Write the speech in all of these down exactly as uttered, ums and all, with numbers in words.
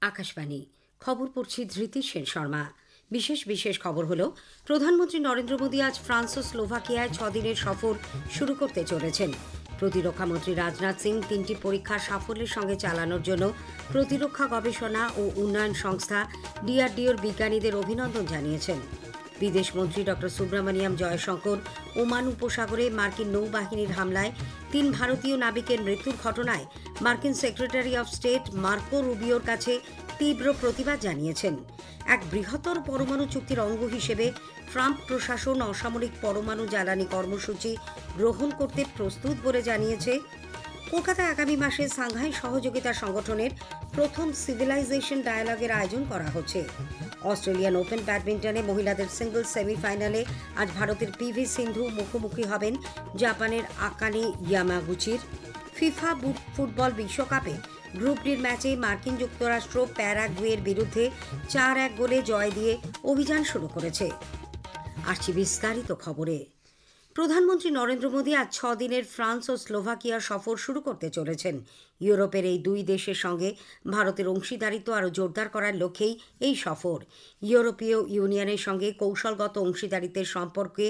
আকাশবাণী খবর পড়ছি ধৃতি সেন শর্মা। বিশেষ বিশেষ খবর হলো, প্রধানমন্ত্রী নরেন্দ্র মোদী আজ ফ্রান্স ও স্লোভাকিয়ায় ছদিনের সফর শুরু করতে চলেছেন। প্রতিরক্ষামন্ত্রী রাজনাথ সিং তিনটি পরীক্ষা সাফল্যের সঙ্গে চালানোর জন্য প্রতিরক্ষা গবেষণা ও উন্নয়ন সংস্থা ডিআরডিওর বিজ্ঞানীদের অভিনন্দন জানিয়েছেন। বিদেশমন্ত্রী ডক্টর সুব্রমণিয়াম জয়শঙ্কর ওমান উপসাগরে মার্কিন নৌবাহিনীর হামলায় তিন ভারতীয় নাবিকের মৃত্যুর ঘটনায় মার্কিন সেক্রেটারি অফ স্টেট মার্কো রুবিওর কাছে তীব্র প্রতিবাদ জানিয়েছেন। এক বৃহত্তর পরমাণু চুক্তির অঙ্গ হিসেবে ট্রাম্প প্রশাসন অসামরিক পরমাণু জ্বালানি কর্মসূচি গ্রহণ করতে প্রস্তুত বলে জানিয়েছে। কলকাতায় আগামী মাসে সাংহাই সহযোগিতা সংগঠনের প্রথম সিভিলাইজেশন ডায়ালগের আয়োজন করা হচ্ছে। অস্ট্রেলিয়ান ওপেন ব্যাডমিন্টনে মহিলাদের সিঙ্গলস সেমিফাইনালে আজ ভারতের পিভি সিন্ধু মুখোমুখি হবেন জাপানের আকানে ইয়ামাগুচির। ফিফা ফুটবল বিশ্বকাপে গ্রুপ ডির ম্যাচে মার্কিন যুক্তরাষ্ট্র প্যারাগুয়ের বিরুদ্ধে চার এক গোলে জয় দিয়ে অভিযান শুরু করেছে। আসছি বিস্তারিত খবরে। প্রধানমন্ত্রী নরেন্দ্র মোদী আজ ছ দিনের ফ্রান্স ও স্লোভাকিয়া সফর শুরু করতে চলেছেন। ইউরোপের এই দুই দেশের সঙ্গে ভারতের অংশীদারিত্ব আরও জোরদার করার লক্ষ্যেই এই সফর। ইউরোপীয় ইউনিয়নের সঙ্গে কৌশলগত অংশীদারিত্বের সম্পর্কে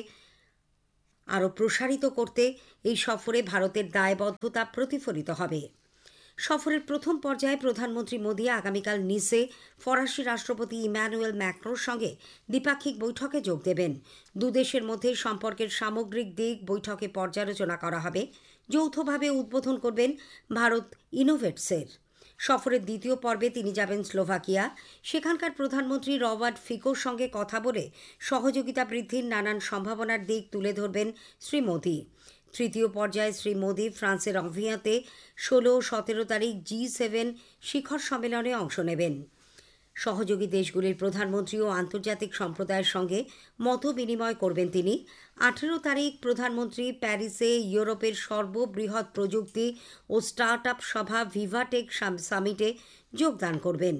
আরও প্রসারিত করতে এই সফরে ভারতের দায়বদ্ধতা প্রতিফলিত হবে। সফরের প্রথম পর্যায়ে প্রধানমন্ত্রী মোদী আগামীকাল নিসে ফরাসি রাষ্ট্রপতি ইম্যানুয়েল ম্যাক্রোর সঙ্গে দ্বিপাক্ষিক বৈঠকে যোগ দেবেন। দুদেশের মধ্যে সম্পর্কের সামগ্রিক দিক বৈঠকে পর্যালোচনা করা হবে। যৌথভাবে উদ্বোধন করবেন ভারত ইনোভেটসের। সফরের দ্বিতীয় পর্বে তিনি যাবেন স্লোভাকিয়া। সেখানকার প্রধানমন্ত্রী রবার্ট ফিকোর সঙ্গে কথা বলে সহযোগিতা বৃদ্ধির নানান সম্ভাবনার দিক তুলে ধরবেন শ্রী মোদী। তৃতীয় পর্যায়ে শ্রী মোদী ফ্রান্সের অভিয়াতে ষোলো ও সতেরো তারিখ জি সেভেন শিখর সম্মেলনে অংশ নেবেন। সহযোগী দেশগুলির প্রধানমন্ত্রী ও আন্তর্জাতিক সম্প্রদায়ের সঙ্গে মত বিনিময় করবেন তিনি। আঠেরো তারিখ প্রধানমন্ত্রী প্যারিসে ইউরোপের সর্ববৃহৎ প্রযুক্তি ও স্টার্ট আপ সভা ভিভাটেক সামিটে যোগদান করবেন।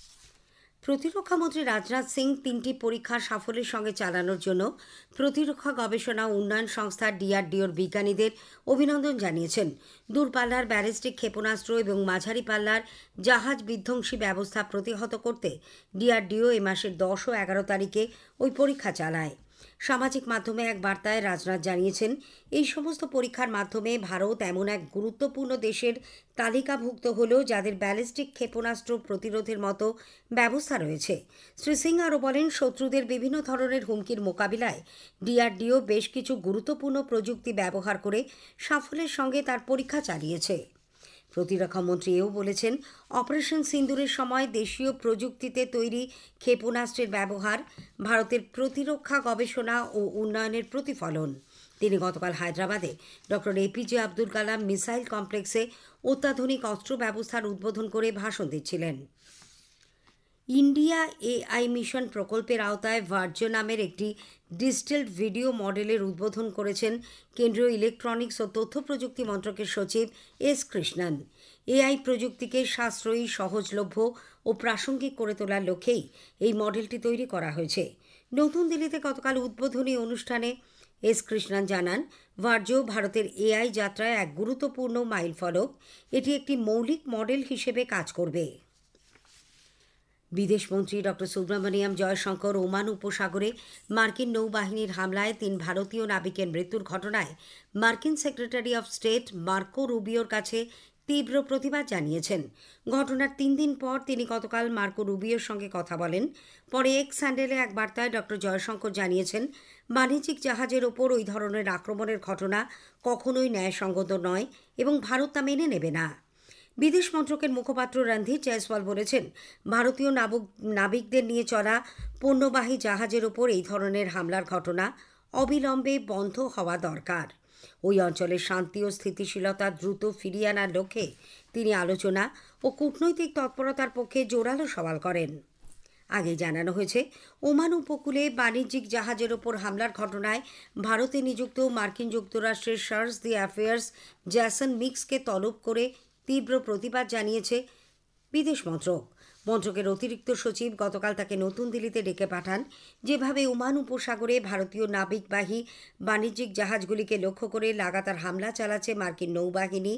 প্রতিরক্ষামন্ত্রী রাজনাথ সিং তিনটি পরীক্ষা সাফল্যের সঙ্গে চালানোর জন্য প্রতিরক্ষা গবেষণা ও উন্নয়ন সংস্থা ডিআরডিওর বিজ্ঞানীদের অভিনন্দন জানিয়েছেন। দূরপাল্লার ব্যালিস্টিক ক্ষেপণাস্ত্র এবং মাঝারি পাল্লার জাহাজ বিধ্বংসী ব্যবস্থা প্রতিহত করতে ডিআরডিও এ মাসের দশ ও এগারো তারিখে ওই পরীক্ষা চালায়। সামাজিক মাধ্যমে এক বার্তায় রাজনাথ জানিয়েছেন, এই সমস্ত পরীক্ষার মাধ্যমে ভারত এমন এক গুরুত্বপূর্ণ দেশের তালিকাভুক্ত হল যাদের ব্যালিস্টিক ক্ষেপণাস্ত্র প্রতিরোধের মতো ব্যবস্থা রয়েছে। শ্রী সিং আরও বলেন, শত্রুদের বিভিন্ন ধরনের হুমকির মোকাবিলায় ডিআরডিও বেশ কিছু গুরুত্বপূর্ণ প্রযুক্তি ব্যবহার করে সাফল্যের সঙ্গে তার পরীক্ষা চালিয়েছে। প্রতিরক্ষামন্ত্রী এও বলেছেন, অপারেশন সিন্দুরের সময় দেশীয় প্রযুক্তিতে তৈরি ক্ষেপণাস্ত্রের ব্যবহার ভারতের প্রতিরক্ষা গবেষণা ও উন্নয়নের প্রতিফলন। তিনি গতকাল হায়দ্রাবাদে doctor APJ Abdul Kalam missile কমপ্লেক্সে অত্যাধুনিক অস্ত্র ব্যবস্থার উদ্বোধন করে ভাষণ দিচ্ছিলেন। ইন্ডিয়া এআই মিশন প্রকল্পের আওতায় ভার্জো নামের একটি ডিজিটাল ভিডিও মডেলের উদ্বোধন করেছেন কেন্দ্রীয় ইলেকট্রনিক্স ও তথ্য প্রযুক্তি মন্ত্রকের সচিব এস কৃষ্ণন। এআই প্রযুক্তিকে সাশ্রয়ী, সহজলভ্য ও প্রাসঙ্গিক করে তোলার লক্ষ্যেই এই মডেলটি তৈরি করা হয়েছে। নতুন দিল্লিতে গতকাল উদ্বোধনী অনুষ্ঠানে এস কৃষ্ণন জানান, ভার্জো ভারতের এআই যাত্রায় এক গুরুত্বপূর্ণ মাইলফলক। এটি একটি মৌলিক মডেল হিসেবে কাজ করবে। বিদেশমন্ত্রী ডক্টর সুব্রমণিয়াম জয়শঙ্কর ওমান উপসাগরে মার্কিন নৌবাহিনীর হামলায় তিন ভারতীয় নাবিকের মৃত্যুর ঘটনায় মার্কিন সেক্রেটারি অফ স্টেট মার্কো রুবিওর কাছে তীব্র প্রতিবাদ জানিয়েছেন। ঘটনার তিন দিন পর তিনি গতকাল মার্কো রুবিওর সঙ্গে কথা বলেন। পরে এক্স হ্যান্ডেলে এক বার্তায় ডক্টর জয়শঙ্কর জানিয়েছেন, বাণিজ্যিক জাহাজের ওপর ওই ধরনের আক্রমণের ঘটনা কখনোই ন্যায়সঙ্গত নয় এবং ভারত তা মেনে নেবে না। বিদেশ মন্ত্রকের মুখপাত্র রণধীর জয়সওয়াল বলেছেন, ভারতীয় নাবিকদের নিয়ে চলা পণ্যবাহী জাহাজের ওপর এই ধরনের হামলার ঘটনা অবিলম্বে বন্ধ হওয়া দরকার। ওই অঞ্চলের শান্তি ও স্থিতিশীলতা দ্রুত ফিরিয়ে আনার লক্ষ্যে তিনি আলোচনা ও কূটনৈতিক তৎপরতার পক্ষে জোরালো সওয়াল করেন। আগে জানানো হয়েছে, ওমান উপকূলে বাণিজ্যিক জাহাজের ওপর হামলার ঘটনায় ভারতে নিযুক্ত মার্কিন যুক্তরাষ্ট্রের চার্জ দি অ্যাফেয়ার্স জ্যাসন মিক্সকে তলব করে তীব্র প্রতিবাদ জানিয়েছে বিদেশ মন্ত্রক। মন্ত্রকের অতিরিক্ত সচিব গতকাল তাকে নতুন দিল্লিতে ডেকে পাঠান। যেভাবে ওমান উপসাগরে ভারতীয় নাবিকবাহী বাণিজ্যিক জাহাজগুলিকে লক্ষ্য করে লাগাতার হামলা চালাচ্ছে মার্কিন নৌবাহিনী,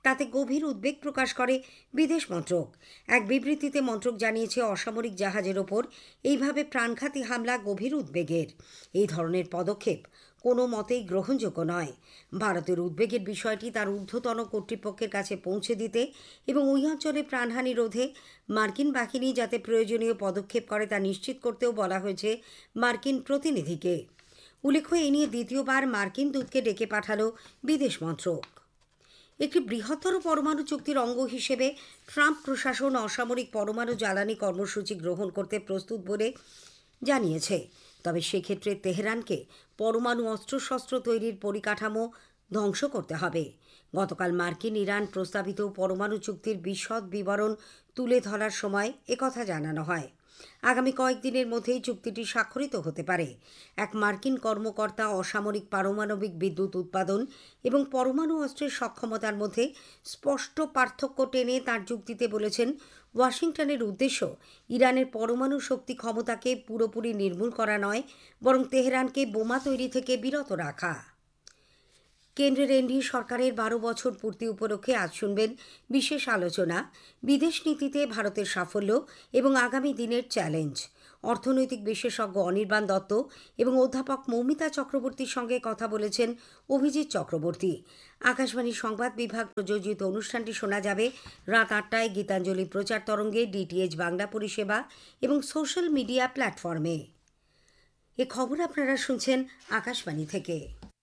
তাতে গভীর উদ্বেগ প্রকাশ করে বিদেশ মন্ত্রক। এক বিবৃতিতে মন্ত্রক জানিয়েছে, অসামরিক জাহাজের ওপর এইভাবে প্রাণঘাতী হামলা গভীর উদ্বেগের। এই ধরনের পদক্ষেপ কোনো মতেই গ্রহণযোগ্য নয়। ভারতের উদ্বেগের বিষয়টি তার ঊর্ধ্বতন কর্তৃপক্ষের কাছে পৌঁছে দিতে এবং ওই অঞ্চলে প্রাণহানি রোধে মার্কিন বাহিনী যাতে প্রয়োজনীয় পদক্ষেপ করে তা নিশ্চিত করতেও বলা হয়েছে মার্কিন প্রতিনিধিকে। উল্লেখ্য, এ নিয়ে দ্বিতীয়বার মার্কিন দূতকে ডেকে পাঠালো বিদেশ মন্ত্রক। একটি বৃহত্তর পরমাণু চুক্তির অঙ্গ হিসেবে ট্রাম্প প্রশাসন অসামরিক পরমাণু জ্বালানি কর্মসূচি গ্রহণ করতে প্রস্তুত বলে জানিয়েছে। তবে সেক্ষেত্রে তেহরানকে পরমাণু অস্ত্রশস্ত্র তৈরির পরিকাঠামো ধ্বংস করতে হবে। গতকাল মার্কিন ইরান প্রস্তাবিত পরমাণু চুক্তির বিশদ বিবরণ তুলে ধরার সময় একথা জানানো হয়। আগামী কয়েকদিনের মধ্যেই চুক্তিটি স্বাক্ষরিত হতে পারে। এক মার্কিন কর্মকর্তা অসামরিক পারমাণবিক বিদ্যুৎ উৎপাদন এবং পরমাণু অস্ত্রের সক্ষমতার মধ্যে স্পষ্ট পার্থক্য টেনে তাঁর যুক্তিতে বলেছেন, ওয়াশিংটনের উদ্দেশ্য ইরানের পরমাণু শক্তি ক্ষমতাকে পুরোপুরি নির্মূল করা নয়, বরং তেহরানকে বোমা তৈরি থেকে বিরত রাখা। কেন্দ্রের এনডিএ সরকারের বারো বছর পূর্তি উপলক্ষে আজ শুনবেন বিশেষ আলোচনা, বিদেশ নীতিতে ভারতের সাফল্য এবং আগামী দিনের চ্যালেঞ্জ। অর্থনৈতিক বিশেষজ্ঞ অনির্বাণ দত্ত এবং অধ্যাপক মৌমিতা চক্রবর্তীর সঙ্গে কথা বলেছেন অভিজিৎ চক্রবর্তী। আকাশবাণী সংবাদ বিভাগ প্রযোজিত অনুষ্ঠানটি শোনা যাবে রাত আটটায় গীতাঞ্জলি প্রচার তরঙ্গে, ডিটিএইচ বাংলা পরিষেবা এবং সোশ্যাল মিডিয়া প্ল্যাটফর্মে। এ খবর আপনারা শুনছেন আকাশবাণী থেকে।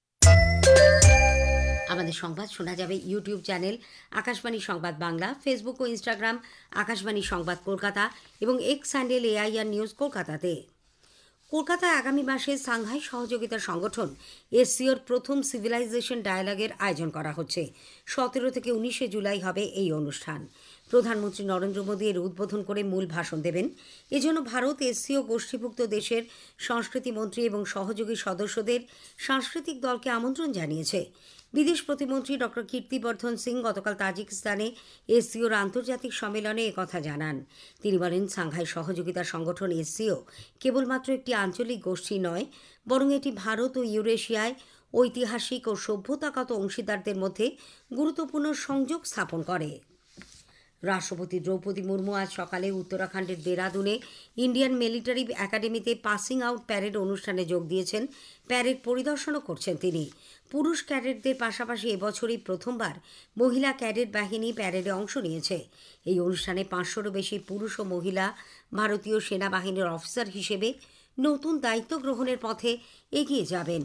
আমাদের সংবাদ শোনা যাবে ইউটিউব চ্যানেল আকাশবাণী সংবাদ বাংলা, ফেসবুক ও ইনস্টাগ্রাম আকাশবাণী সংবাদ কলকাতা এবং এক্স হ্যান্ডেল এআইআর নিউজ কলকাতাতে। কলকাতায় আগামী মাসে সাংহাই সহযোগিতা সংগঠন এসসিওর প্রথম সিভিলাইজেশন ডায়ালগের আয়োজন করা হচ্ছে। সতেরো থেকে উনিশে জুলাই হবে এই অনুষ্ঠান। প্রধানমন্ত্রী নরেন্দ্র মোদী এর উদ্বোধন করে মূল ভাষণ দেবেন। এজন্য ভারত এসসিও গোষ্ঠীভুক্ত দেশের সংস্কৃতি মন্ত্রী এবং সহযোগী সদস্যদের সাংস্কৃতিক দলকে আমন্ত্রণ জানিয়েছে। বিদেশ প্রতিমন্ত্রী ডক্টর কীর্তিবর্ধন সিং গতকাল তাজিকিস্তানে এসসিওর আন্তর্জাতিক সম্মেলনে একথা জানান। তিনি বলেন, সাংহাই সহযোগিতা সংগঠন এসসিও কেবলমাত্র একটি আঞ্চলিক গোষ্ঠী নয়, বরং এটি ভারত ও ইউরেশিয়ায় ঐতিহাসিক ও সভ্যতাগত অংশীদারদের মধ্যে গুরুত্বপূর্ণ সংযোগ স্থাপন করে। রাষ্ট্রপতি দ্রৌপদী মুর্মু আজ সকালে উত্তরাখণ্ডের দেরাদুনে ইন্ডিয়ান মিলিটারি একাডেমিতে পাসিং আউট প্যারেড অনুষ্ঠানে যোগ দিয়েছেন। প্যারেড পরিদর্শনও করছেন তিনি। পুরুষ ক্যাডেটদের পাশাপাশি এবছরই প্রথমবার মহিলা ক্যাডেট বাহিনী প্যারেডে অংশ নিয়েছে। এই অনুষ্ঠানে পাঁচশোরও বেশি পুরুষ ও মহিলা ভারতীয় সেনাবাহিনীর অফিসার হিসেবে নতুন দায়িত্ব গ্রহণের পথে এগিয়ে যাবেন।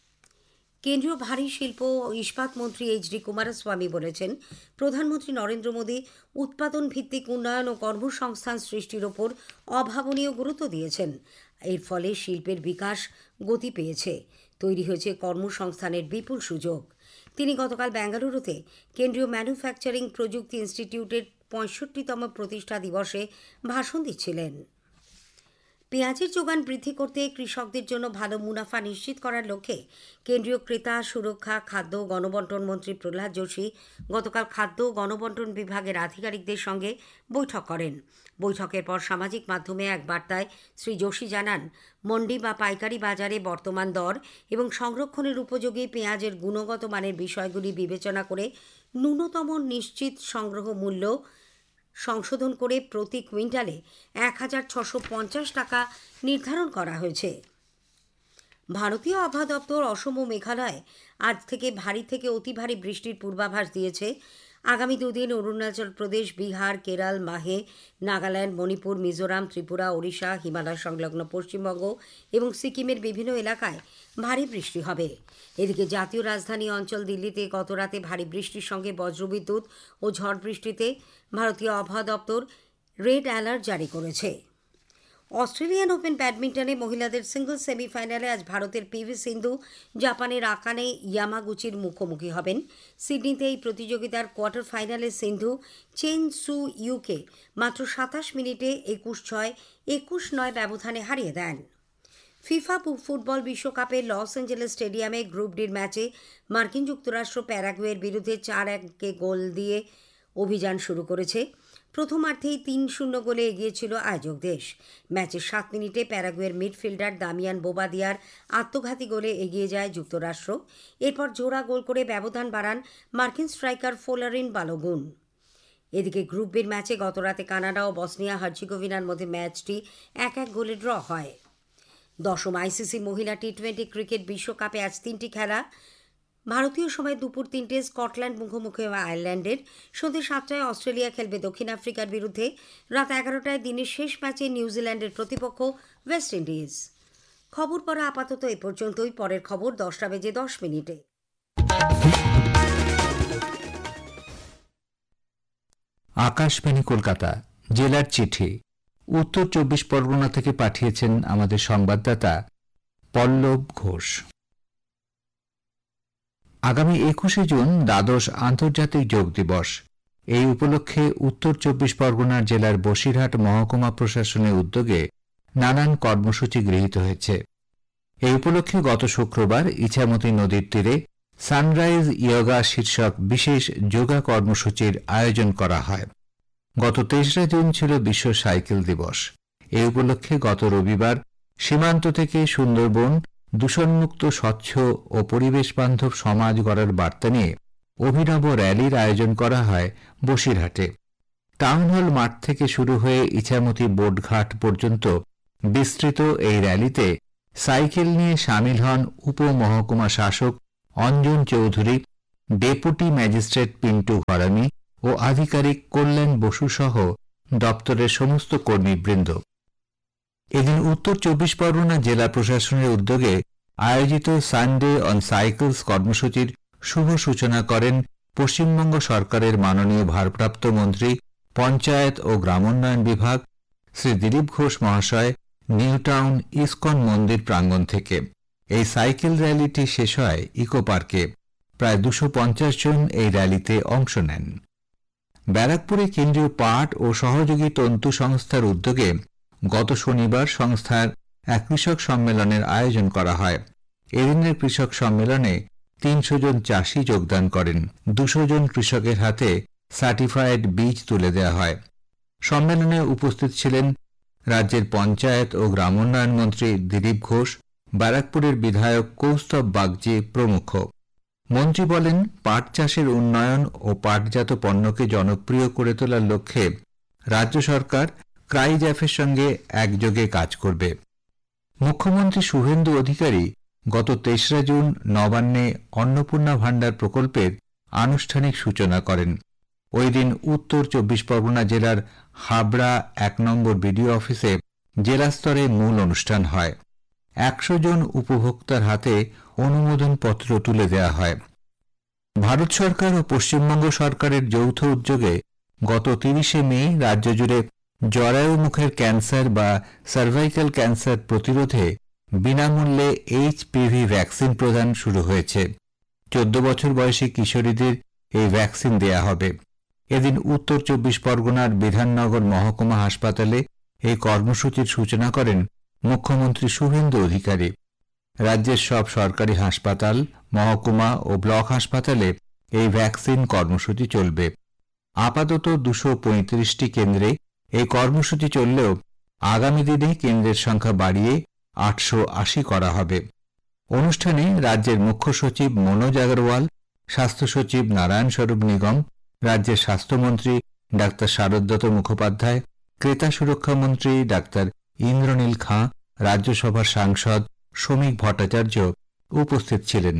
কেন্দ্রীয় ভারী শিল্প ও ইস্পাত মন্ত্রী এইচ ডি কুমারস্বামী বলেছেন, প্রধানমন্ত্রী নরেন্দ্র মোদী উৎপাদন ভিত্তিক উন্নয়ন ও কর্মসংস্থান সৃষ্টির ওপর অভাবনীয় গুরুত্ব দিয়েছেন। এর ফলে শিল্পের বিকাশ গতি পেয়েছে, তৈরি হয়েছে কর্মসংস্থানের বিপুল সুযোগ। তিনি গতকাল বেঙ্গালুরুতে কেন্দ্রীয় ম্যানুফ্যাকচারিং প্রযুক্তি ইনস্টিটিউটের পঁয়ষট্টিতম প্রতিষ্ঠা দিবসে ভাষণ দিচ্ছিলেন। পেঁয়াজের যোগান বৃদ্ধি করতে কৃষকদের জন্য ভালো মুনাফা নিশ্চিত করার লক্ষ্যে কেন্দ্রীয় ক্রেতা সুরক্ষা, খাদ্য ও গণবণ্টন মন্ত্রী প্রহ্লাদ যোশী গতকাল খাদ্য ও গণবণ্টন বিভাগের আধিকারিকদের সঙ্গে বৈঠক করেন। বৈঠকের পর সামাজিক মাধ্যমে এক বার্তায় শ্রী যোশী জানান, মন্ডি বা পাইকারি বাজারে বর্তমান দর এবং সংরক্ষণের উপযোগী পেঁয়াজের গুণগত মানের বিষয়গুলি বিবেচনা করে ন্যূনতম নিশ্চিত সংগ্রহ মূল্য সংশোধন করে প্রতি কুইন্টালে এক হাজার ছশো পঞ্চাশ টাকা নির্ধারণ করা হয়েছে। ভারতীয় আবহাওয়া দপ্তর অসম ও মেঘালয়ে আজ থেকে ভারী থেকে অতি ভারী বৃষ্টির পূর্বাভাস দিয়েছে। আগামী দুদিন অরুণাচল প্রদেশ, বিহার, কেরল, মাহে, নাগাল্যান্ড, মণিপুর, মিজোরাম, ত্রিপুরা, ওড়িশা, হিমালয় সংলগ্ন পশ্চিমবঙ্গ এবং সিকিমের বিভিন্ন এলাকায় ভারী বৃষ্টি হবে। এদিকে জাতীয় রাজধানী অঞ্চল দিল্লিতে গত রাতে ভারী বৃষ্টির সঙ্গে বজ্রবিদ্যুৎ ও ঝড় বৃষ্টিতে ভারতীয় আবহাওয়া দপ্তর রেড অ্যালার্ট জারি করেছে। অস্ট্রেলিয়ান ওপেন ব্যাডমিন্টনে মহিলাদের সিঙ্গলস সেমিফাইনালে আজ ভারতের পিভি সিন্ধু জাপানের আকানে ইয়ামাগুচির মুখোমুখি হবেন। সিডনিতে এই প্রতিযোগিতার কোয়ার্টার ফাইনালে সিন্ধু চেন সু ইউকে মাত্র সাতাশ মিনিটে একুশ ছয় একুশ নয় ব্যবধানে হারিয়ে দেন। ফিফা ফুটবল বিশ্বকাপে লস অ্যাঞ্জেলেস স্টেডিয়ামে গ্রুপ ডির ম্যাচে মার্কিন যুক্তরাষ্ট্র প্যারাগুয়ের বিরুদ্ধে চার একে গোল দিয়ে অভিযান শুরু করেছে। প্রথমার্ধেই তিন শূন্য গোলে এগিয়ে ছিল আয়োজক দেশ। ম্যাচের সাত মিনিটে প্যারাগুয়ের মিডফিল্ডার দামিয়ান বোবাদিয়ার আত্মঘাতী গোলে এগিয়ে যায় যুক্তরাষ্ট্র। এরপর জোড়া গোল করে ব্যবধান বাড়ান মার্কিন স্ট্রাইকার ফোলারিন বালোগুন। এদিকে গ্রুপ বির ম্যাচে গতরাতে কানাডা ও বসনিয়া হার্জেগোভিনার মধ্যে ম্যাচটি এক এক গোলে ড্র হয়। দশম আইসিসি মহিলা টি টোয়েন্টি ক্রিকেট বিশ্বকাপে আজ তিনটি খেলা। ভারতীয় সময় দুপুর তিনটে স্কটল্যান্ড মুখোমুখি আয়ারল্যান্ডের, সন্ধ্যে সাতটায় অস্ট্রেলিয়া খেলবে দক্ষিণ আফ্রিকার বিরুদ্ধে, রাত এগারোটায় দিনের শেষ ম্যাচে নিউজিল্যান্ডের প্রতিপক্ষ ওয়েস্ট ইন্ডিজ। খবর পড়া আপাতত এ পর্যন্তই। পরের খবর দশটা বেজে দশ মিনিটে। আকাশবাণী কলকাতা, জেলার চিঠি, উত্তর চব্বিশ পরগনা থেকে পাঠিয়েছেন আমাদের সংবাদদাতা পল্লব ঘোষ। আগামী একুশে জুন দ্বাদশ আন্তর্জাতিক যোগ দিবস। এই উপলক্ষে উত্তর চব্বিশ পরগনার জেলার বসিরহাট মহকুমা প্রশাসনের উদ্যোগে নানান কর্মসূচি গৃহীত হয়েছে। এই উপলক্ষে গত শুক্রবার ইছামতি নদীর তীরে সানরাইজ ইয়োগা শীর্ষক বিশেষ যোগা কর্মসূচির আয়োজন করা হয়। গত তেসরা জুন ছিল বিশ্ব সাইকেল দিবস। এই উপলক্ষে গত রবিবার সীমান্ত থেকে সুন্দরবন দূষণমুক্ত, স্বচ্ছ ও পরিবেশ বান্ধব সমাজ গড়ার বার্তা নিয়ে অভিনব র্যালির আয়োজন করা হয় বসিরহাটে। টাউন হল মাঠ থেকে শুরু হয়ে ইছামতি বোটঘাট পর্যন্ত বিস্তৃত এই র্যালিতে সাইকেল নিয়ে সামিল হন উপমহকুমা শাসক অঞ্জন চৌধুরী, ডেপুটি ম্যাজিস্ট্রেট পিন্টু ঘরামি ও আধিকারিক কল্যাণ বসু সহ দপ্তরের সমস্ত কর্মীবৃন্দ। এদিন উত্তর চব্বিশ পরগনা জেলা প্রশাসনের উদ্যোগে আয়োজিত সানডে অন সাইকেলস কর্মসূচির শুভ সূচনা করেন পশ্চিমবঙ্গ সরকারের মাননীয় ভারপ্রাপ্ত মন্ত্রী পঞ্চায়েত ও গ্রামোন্নয়ন বিভাগ শ্রী দিলীপ ঘোষ মহাশয় নিউ টাউন ইসকন মন্দির প্রাঙ্গণ থেকে। এই সাইকেল র্যালিটি শেষ হয় ইকো পার্কে। প্রায় দুশো পঞ্চাশ জন এই র্যালিতে অংশ নেন। ব্যারাকপুরে কেন্দ্রীয় পাট ও সহযোগী তন্তু সংস্থার উদ্যোগে গত শনিবার সংস্থার এক কৃষক সম্মেলনের আয়োজন করা হয়। এদিনের কৃষক সম্মেলনে তিনশো জন চাষি যোগদান করেন। দুশো জন কৃষকের হাতে সার্টিফাইড বীজ তুলে দেওয়া হয়। সম্মেলনে উপস্থিত ছিলেন রাজ্যের পঞ্চায়েত ও গ্রামোন্নয়ন মন্ত্রী দিলীপ ঘোষ, ব্যারাকপুরের বিধায়ক কৌস্তব বাগচি প্রমুখ। মন্ত্রী বলেন, পাট চাষের উন্নয়ন ও পাটজাত পণ্যকে জনপ্রিয় করে তোলার লক্ষ্যে রাজ্য সরকার ক্রাইজ্যাফের সঙ্গে একযোগে কাজ করবে। মুখ্যমন্ত্রী শুভেন্দু অধিকারী গত তেসরা জুন নবান্নে অন্নপূর্ণা ভাণ্ডার প্রকল্পের আনুষ্ঠানিক সূচনা করেন। ওই দিন উত্তর চব্বিশ পরগনা জেলার হাবড়া এক নম্বর বিডিও অফিসে জেলা স্তরে মূল অনুষ্ঠান হয়। একশো জন উপভোক্তার হাতে অনুমোদনপত্র তুলে দেওয়া হয়। ভারত সরকার ও পশ্চিমবঙ্গ সরকারের যৌথ উদ্যোগে গত তিরিশে মে রাজ্য জুড়ে জরায়ু মুখের ক্যান্সার বা সার্ভাইকাল ক্যান্সার প্রতিরোধে বিনামূল্যে এইচপিভি ভ্যাকসিন প্রদান শুরু হয়েছে। চোদ্দ বছর বয়সী কিশোরীদের এই ভ্যাকসিন দেয়া হবে। এদিন উত্তর চব্বিশ পরগনার বিধাননগর মহকুমা হাসপাতালে এই কর্মসূচির সূচনা করেন মুখ্যমন্ত্রী শুভেন্দু অধিকারী। রাজ্যের সব সরকারি হাসপাতাল, মহকুমা ও ব্লক হাসপাতালে এই ভ্যাকসিন কর্মসূচি চলবে। আপাতত দুশো পঁয়ত্রিশটি কেন্দ্রে এই কর্মসূচি চললেও আগামী দিনে কেন্দ্রের সংখ্যা বাড়িয়ে আটশো আশি করা হবে। অনুষ্ঠানে রাজ্যের মুখ্য সচিব মনোজ আগরওয়াল, স্বাস্থ্য সচিব নারায়ণ স্বরূপ নিগম, রাজ্যের স্বাস্থ্যমন্ত্রী ডাক্তার শারদত্ত মুখোপাধ্যায়, ক্রেতা সুরক্ষা মন্ত্রী ডাক্তার ইন্দ্রনীল খাঁ, রাজ্যসভার সাংসদ শ্রমিক ভট্টাচার্য উপস্থিত ছিলেন।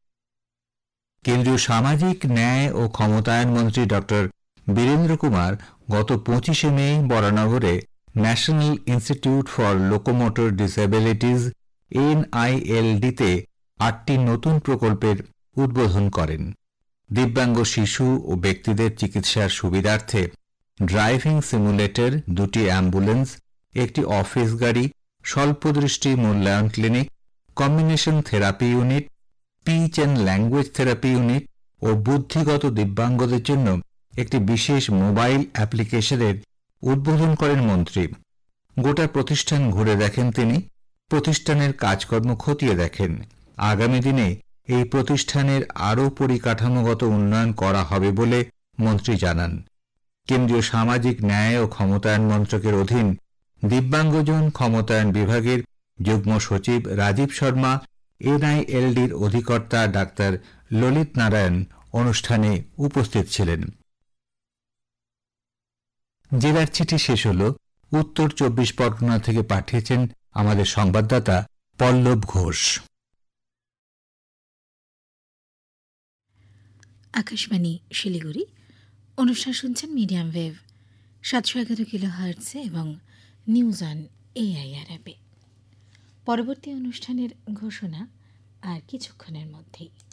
কেন্দ্রীয় সামাজিক ন্যায় ও ক্ষমতায়ন মন্ত্রী ডক্টর বীরেন্দ্র কুমার গত পঁচিশে মে বরানগরে ন্যাশনাল ইনস্টিটিউট ফর লোকোমোটর ডিসএবিলিটিজ এনআইএলডিতে আটটি নতুন প্রকল্পের উদ্বোধন করেন। দিব্যাঙ্গ শিশু ও ব্যক্তিদের চিকিৎসার সুবিধার্থে ড্রাইভিং সিমুলেটর, দুটি অ্যাম্বুলেন্স, একটি অফিস গাড়ি, স্বল্পদৃষ্টি মূল্যায়ন clinic, combination therapy unit, speech and language therapy unit ও বুদ্ধিগত দিব্যাঙ্গদের জন্য একটি বিশেষ মোবাইল অ্যাপ্লিকেশনের উদ্বোধন করেন মন্ত্রী। গোটা প্রতিষ্ঠান ঘুরে দেখেন তিনি, প্রতিষ্ঠানের কাজকর্ম খতিয়ে দেখেন। আগামী দিনে এই প্রতিষ্ঠানের আরও পরিকাঠামোগত উন্নয়ন করা হবে বলে মন্ত্রী জানান। কেন্দ্রীয় সামাজিক ন্যায় ও ক্ষমতায়ন মন্ত্রকের অধীন দিব্যাঙ্গজন ক্ষমতায়ন বিভাগের যুগ্ম সচিব রাজীব শর্মা, এনআইএলডির অধিকর্তা ডাক্তার ললিত নারায়ণ অনুষ্ঠানে উপস্থিত ছিলেন। জেলার চিঠি শেষ হল। উত্তর চব্বিশ পরগনা থেকে পাঠিয়েছেন আমাদের সংবাদদাতা পল্লব ঘোষ। আকাশবাণী শিলিগুড়ি। অনুষ্ঠান শুনছেন মিডিয়াম ওয়েভ সাতশো এগারো কিলো হার্টসে এবং নিউজ অন এআইআর অ্যাপে। পরবর্তী অনুষ্ঠানের ঘোষণা আর কিছুক্ষণের মধ্যেই।